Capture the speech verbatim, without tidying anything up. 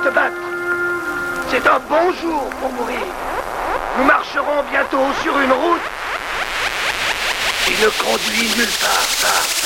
te battre. C'est un bon jour pour mourir. Nous marcherons bientôt sur une route qui ne conduit nulle part.